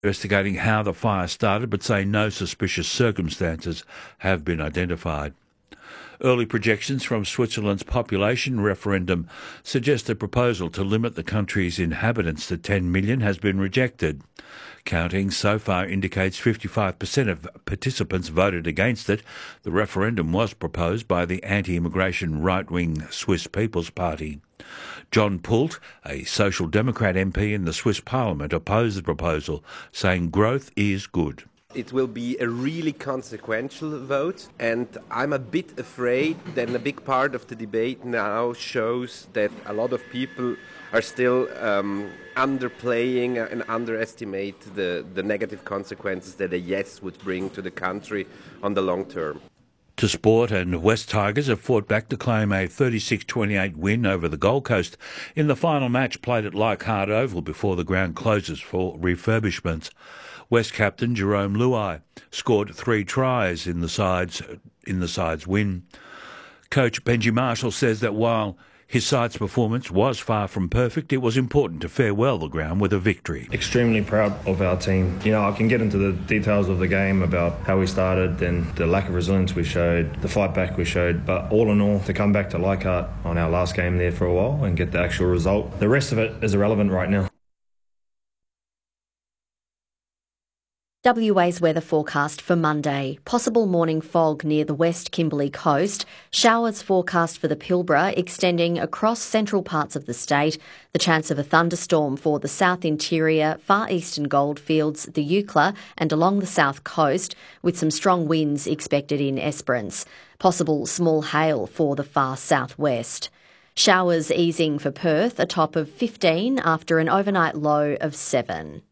investigating how the fire started, but say no suspicious circumstances have been identified. Early projections from Switzerland's population referendum suggest a proposal to limit the country's inhabitants to 10 million has been rejected. Counting so far indicates 55% of participants voted against it. The referendum was proposed by the anti-immigration right-wing Swiss People's Party. John Pult, a Social Democrat MP in the Swiss Parliament, opposed the proposal, saying growth is good. It will be a really consequential vote, and I'm a bit afraid that a big part of the debate now shows that a lot of people are still underplaying and underestimate the negative consequences that a yes would bring to the country on the long term. To sport, and West Tigers have fought back to claim a 36-28 win over the Gold Coast in the final match played at Leichhardt Oval before the ground closes for refurbishments. West captain Jerome Luai scored 3 tries in the side's win. Coach Benji Marshall says that while his side's performance was far from perfect, it was important to fare well the ground with a victory. Extremely proud of our team. I can get into the details of the game about how we started and the lack of resilience we showed, the fight back we showed, but all in all, to come back to Leichhardt on our last game there for a while and get the actual result, the rest of it is irrelevant right now. WA's weather forecast for Monday. Possible morning fog near the West Kimberley coast. Showers forecast for the Pilbara extending across central parts of the state. The chance of a thunderstorm for the south interior, far eastern goldfields, the Eucla and along the south coast, with some strong winds expected in Esperance. Possible small hail for the far southwest. Showers easing for Perth, a top of 15 after an overnight low of 7.